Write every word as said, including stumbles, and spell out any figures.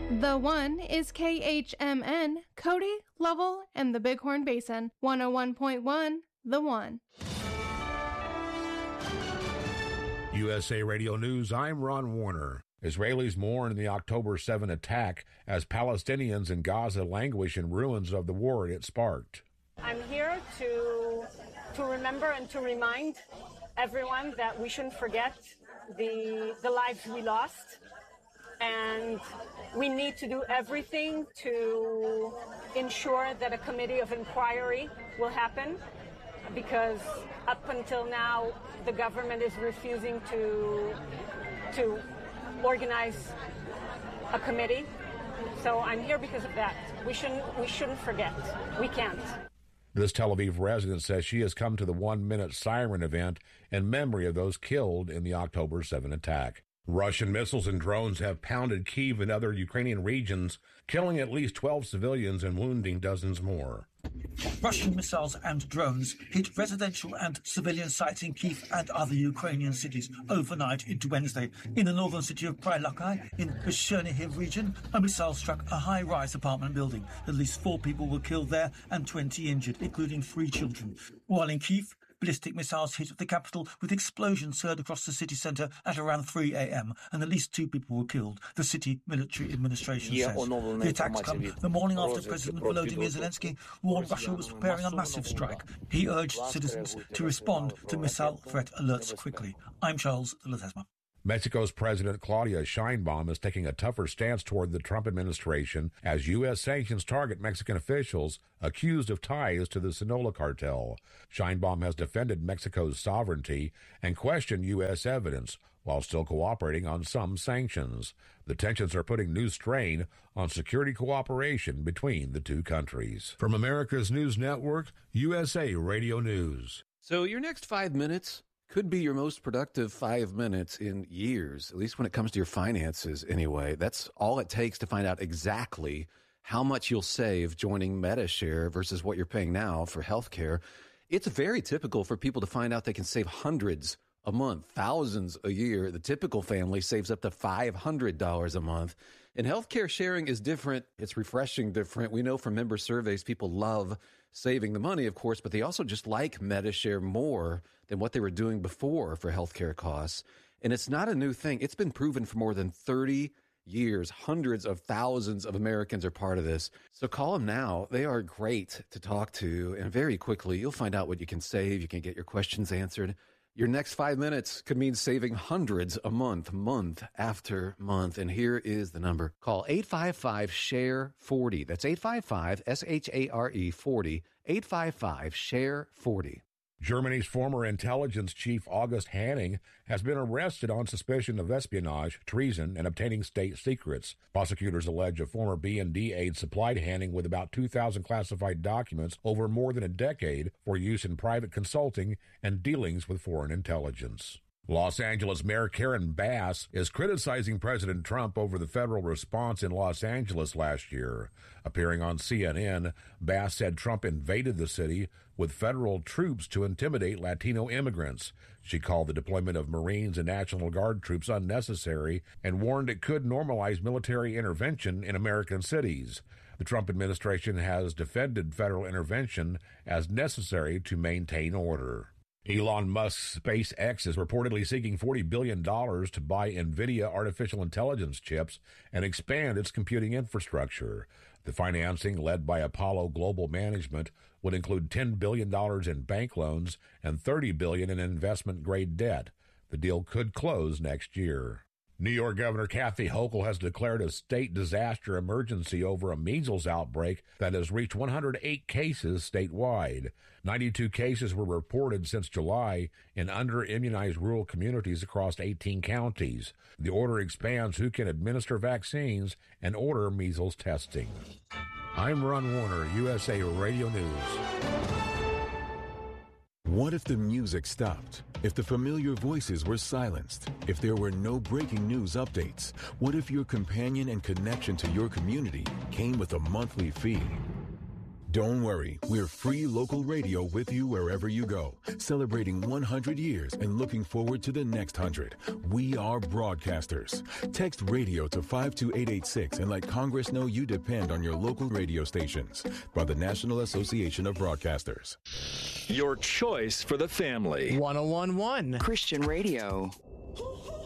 The One is K H M N, Cody, Lovell, and the Bighorn Basin. one oh one point one, The One. U S A Radio News, I'm Ron Warner. Israelis mourn the October seventh attack as Palestinians in Gaza languish in ruins of the war it sparked. I'm here to to remember and to remind everyone that we shouldn't forget the the lives we lost. And we need to do everything to ensure that a committee of inquiry will happen, because up until now, the government is refusing to to organize a committee. So I'm here because of that. We shouldn't we shouldn't forget. We can't. This Tel Aviv resident says she has come to the one-minute siren event in memory of those killed in the October seventh attack. Russian missiles and drones have pounded Kyiv and other Ukrainian regions, killing at least twelve civilians and wounding dozens more. Russian missiles and drones hit residential and civilian sites in Kyiv and other Ukrainian cities overnight into Wednesday. In the northern city of Prylakai, in the Chernihiv region, a missile struck a high-rise apartment building. At least four people were killed there and twenty injured, including three children. While in Kyiv, ballistic missiles hit the capital, with explosions heard across the city centre at around three a.m. and at least two people were killed, the city military administration says. The attacks come the morning after President Volodymyr Zelensky warned Russia was preparing a massive strike. He urged citizens to respond to missile threat alerts quickly. I'm Charles de Ledesma. Mexico's President Claudia Sheinbaum is taking a tougher stance toward the Trump administration as U S sanctions target Mexican officials accused of ties to the Sinaloa cartel. Sheinbaum has defended Mexico's sovereignty and questioned U S evidence while still cooperating on some sanctions. The tensions are putting new strain on security cooperation between the two countries. From America's News Network, U S A Radio News. So your next five minutes could be your most productive five minutes in years, at least when it comes to your finances anyway. That's all it takes to find out exactly how much you'll save joining Medi-Share versus what you're paying now for healthcare. It's very typical for people to find out they can save hundreds a month, thousands a year. The typical family saves up to five hundred dollars a month. And healthcare sharing is different. It's refreshing different. We know from member surveys, people love saving the money, of course, but they also just like Medi-Share more than what they were doing before for healthcare costs. And it's not a new thing. It's been proven for more than thirty years. Hundreds of thousands of Americans are part of this. So call them now. They are great to talk to. And very quickly, you'll find out what you can save. You can get your questions answered. Your next five minutes could mean saving hundreds a month, month after month. And here is the number. Call eight five five, S H A R E, forty. That's eight five five, S H A R E, forty. eight five five, S H A R E, forty. Germany's former intelligence chief August Hanning has been arrested on suspicion of espionage, treason, and obtaining state secrets. Prosecutors allege a former B and D aide supplied Hanning with about two thousand classified documents over more than a decade for use in private consulting and dealings with foreign intelligence. Los Angeles Mayor Karen Bass is criticizing President Trump over the federal response in Los Angeles last year. Appearing on C N N, Bass said Trump invaded the city with federal troops to intimidate Latino immigrants. She called the deployment of Marines and National Guard troops unnecessary and warned it could normalize military intervention in American cities. The Trump administration has defended federal intervention as necessary to maintain order. Elon Musk's SpaceX is reportedly seeking forty billion dollars to buy NVIDIA artificial intelligence chips and expand its computing infrastructure. The financing, led by Apollo Global Management, would include ten billion dollars in bank loans and thirty billion dollars in investment-grade debt. The deal could close next year. New York Governor Kathy Hochul has declared a state disaster emergency over a measles outbreak that has reached one hundred eight cases statewide. ninety-two cases were reported since July in under-immunized rural communities across eighteen counties. The order expands who can administer vaccines and order measles testing. I'm Ron Warner, U S A Radio News. What if the music stopped? If the familiar voices were silenced? If there were no breaking news updates? What if your companion and connection to your community came with a monthly fee? Don't worry, we're free local radio with you wherever you go, celebrating one hundred years and looking forward to the next one hundred. We are broadcasters. Text radio to five two eight eight six and let Congress know you depend on your local radio stations. By the National Association of Broadcasters. Your choice for the family. one oh one point one Christian Radio.